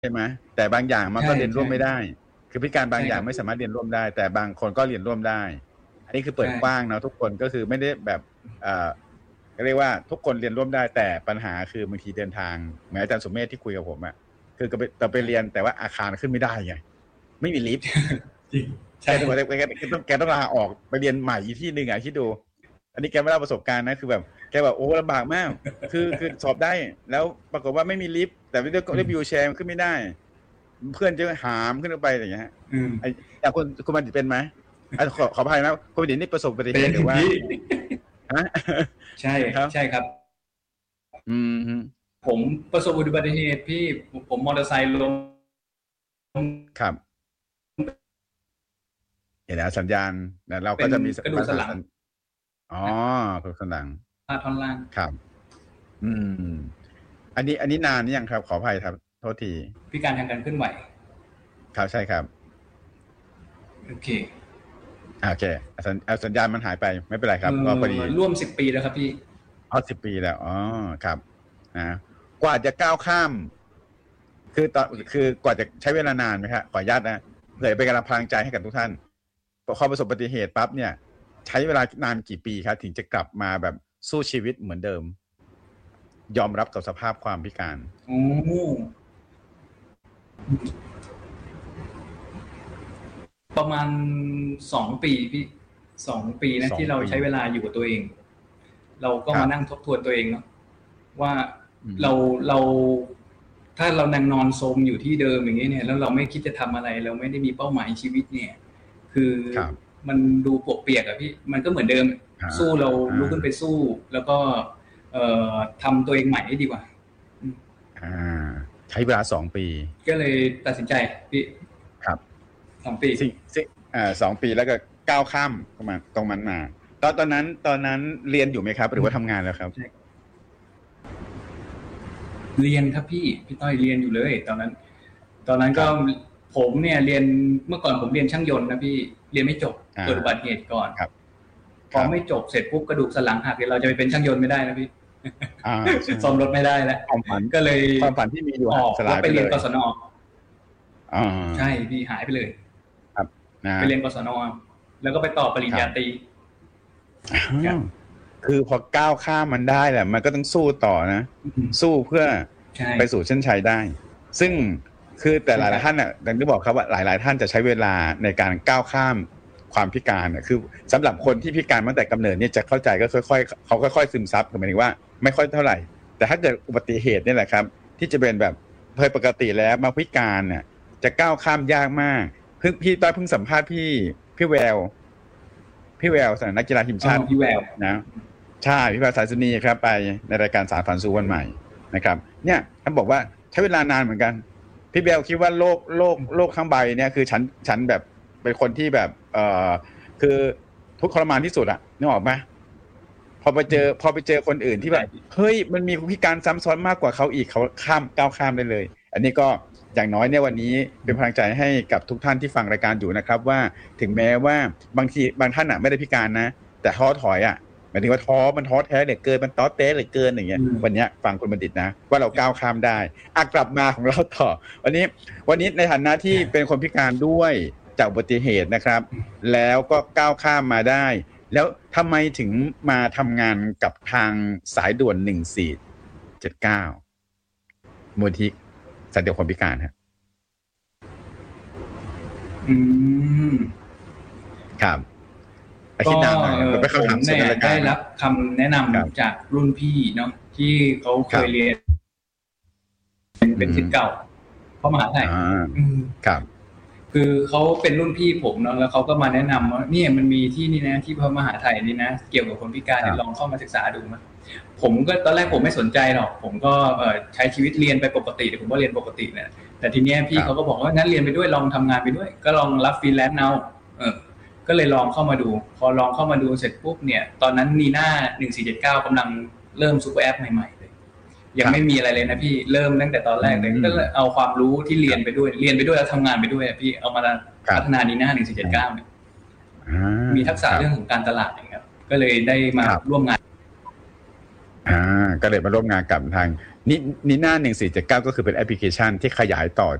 ใช่ไหมแต่บางอย่างมันใช่ก็เรียนร่ใช่วมไม่ได้คือพิการบางใช่ครับอย่างไม่สามารถเรียนร่วมได้แต่บางคนก็เรียนร่วมได้อันนี้คือเปิดใช่กว้างเนาะทุกคนก็คือไม่ได้แบบเอ่อเรียกว่าทุกคนเรียนร่วมได้แต่ปัญหาคือบางทีเดินทางเหมือนอาจารย์สุเมธที่คุยกับผมอะคือก็ไปเรียนแต่ว่าอาคารขึ้นไม่ได้ไงไม่มีลิฟต์จริงแกใช่ต้องลาออกไปเรียนใหม่อีกที่หนึ่งอ่ะคิดดูอันนี้แกไม่เล่าประสบการณ์นะคือแบบแกแบบโอ้ลำบากมากคือสอบได้แล้วปรากฏว่าไม่มีลิฟต์แต่ด้วยวิวแชร์มันขึ้นไม่ได้เพื่อนจะหามขึ้นไปอย่างเงี้ยอืมไอ้อย่างคุณบัณฑิตเป็นไหมขออภัยนะคุณบัณฑิตนี่ประสบอุบัติเหเป็นตุหรือว่าพี่ฮะใช่ครับใช่ครับอืมผมประสบอุบัติเหตุพี่ผมมอเตอร์ไซค์ล้มครับเห็นแล้วสัญญาณแล้วเราเป็นก็จะมีกระดูปัญหากสันหลังอ๋อคือสันหลังผ่าท่อนล่างครับอืมอันนี้นานนี่ยังครับขออภัยครับโทษทีพิการทางการเคลื่อนไหวครับใช่ครับโอเคโอเคสัญญาณมันหายไปไม่เป็นไรครับก็พอดีร่วม10 ปีแล้วครับพี่ 10 ปีแล้วอ๋อครับนะกว่าจะก้าวข้ามคือกว่าจะใช้เวลานานไหมครับขออนุญาตนะเผื่อเป็นกำลังพลังใจให้กับทุกท่านพอประสบอุบัติเหตุปั๊บเนี่ยใช้เวลานานกี่ปีครับถึงจะกลับมาแบบสู้ชีวิตเหมือนเดิมยอมรับกับสภาพความพิการโอ้ประมาณ2 ปีพี่2 ปีนะที่เรา 2 ปีใช้เวลาอยู่กับตัวเองเราก็ครับมานั่งทบทวนตัวเองเนาะว่าอืมเราถ้าเรานั่งนอนโทรมอยู่ที่เดิมอย่างนี้เนี่ยแล้วเราไม่คิดจะทำอะไรเราไม่ได้มีเป้าหมายชีวิตเนี่ยคือครับมันดูปวกเปียกอะพี่มันก็เหมือนเดิมอ่าสู้เราอ่าลุกขึ้นไปสู้แล้วก็เอ่ทำตัวเองใหม่ให้ดีกว่าอ่าใช้เวลา2 ปีก็เลยตัดสินใจพี่ครับ 2 ปีสิ่ง2 ปีแล้วก็ก้าวข้ามตรงมันมาตอนนั้นเรียนอยู่ไหมครับหรือว่าทำงานแล้วครับเรียนครับพี่ต้อยเรียนอยู่เลยตอนนั้นก็ผมเนี่ยเรียนเมื่อก่อนผมเรียนช่างยนต์นะพี่เรียนไม่จบเกิดอุบัติเหตุก่อนครับพอไม่จบเสร็จปุ๊บกระดูกสันหลังหักเราจะไปเป็นช่างยนต์ไม่ได้นะพี่ใช่ซ่อมรถไม่ได้แล้วความฝันก็เลยความฝันที่มีอยู่ออกสแล้วไปเรียนลายไปเลยกศนอ่าใช่พี่หายไปเลยครับนะไปเรียนกศนแล้วก็ไปต่อปริญญาตรีคือพอก้าวข้ามมันได้แหละมันก็ต้องสู้ต่อนะสู้เพื่อไปสู่เส้นชัยได้ซึ่งคือแต่หลายๆท่านอ่ะดังที่บอกครับว่าหลายๆท่านจะใช้เวลาในการก้าวข้ามความพิการคือสำหรับคนที่พิการตั้งแต่กำเนิดเนี่ยจะเข้าใจก็ค่อยๆเขาค่อยๆซึมซับหมายถึงว่าไม่ค่อยเท่าไหร่แต่ถ้าเกิดอุบัติเหตุนี่แหละครับที่จะเป็นแบบโดยปกติแล้วมาพิการเนี่ยจะก้าวข้ามยากมากพี่ต้อยเพิ่งสัมภาษณ์พี่แววสนักกีฬาทีมชาติพี่แววนะใช่พี่แววสายสุนีครับไปในรายการสารฝันสู่วันใหม่นะครับเนี่ยท่านบอกว่าใช้เวลานานเหมือนกันพี่แววคิดว่าโลกทั้งใบเนี่ยคือฉันแบบเป็นคนที่แบบคือทุกข์ทรมานที่สุดอะนึกออกไหมพอไปเจอคนอื่นที่แบบเฮ้ยมันมีพิการซ้ำซ้อนมากกว่าเขาอีกเขาก้าวข้ามได้เลยอันนี้ก็อย่างน้อยเนี่ยวันนี้เป็นพลังใจให้กับทุกท่านที่ฟังรายการอยู่นะครับว่าถึงแม้ว่าบางท่านอ่ะไม่ได้พิการนะแต่ท้อถอยอ่ะหมายถึงว่ามันท้อแท้เหลือเกินมันท้อแท้เหลือเกินอย่างเงี้ยวันนี้ฟังคุณบัณฑิตนะว่าเราก้าวข้ามได้กลับมาของเราต่อวันนี้ในฐานะที่เป็นคนพิการด้วยจากอุบัติเหตุนะครับแล้วก็ก้าวข้ามมาได้แล้วทำไมถึงมาทำงานกับทางสายด่วน1479มูลที่สันติคนพิการครับครับก็ผมเนี่ยได้รับคำแนะนำจากรุ่นพี่เนาะที่เขาเคยเรียนเป็นศิษย์เก่าเข้ามหาไทยครับคือเขาเป็นรุ่นพี่ผมเนาะแล้วเขาก็มาแนะนำว่าเนี่ยมันมีที่นี่นะที่พระมหาไทยนี่นะเกี่ยวกับคนพิการเนี่ยลองเข้ามาศึกษาดูมั้ยผมก็ตอนแรกผมไม่สนใจหรอกผมก็ใช้ชีวิตเรียนไปปกติผมก็เรียนปกติเนี่ยแต่ทีเนี้ยพี่เขาก็บอกว่างั้นเรียนไปด้วยลองทำงานไปด้วยก็ลองรับฟรีแลนซ์เอาก็เลยลองเข้ามาดูพอลองเข้ามาดูเสร็จปุ๊บเนี่ยตอนนั้นนีน่า1479กำลังเริ่มซุปเปอร์แอปใหม่ๆเลยยังไม่มีอะไรเลยนะพี่เริ่มตั้งแต่ตอนแรกเลยก็เอาความรู้ที่เรียนไปด้วยแล้วทำงานไปด้วยพี่เอามาพัฒนานีน่า1479เนี่ยมีทักษะเรื่องของการตลาดนะครับก็เลยได้มาร่วมงานก็เลยมาร่วมงานกับทางนี่หน้า1479ก็คือเป็นแอปพลิเคชันที่ขยายต่อ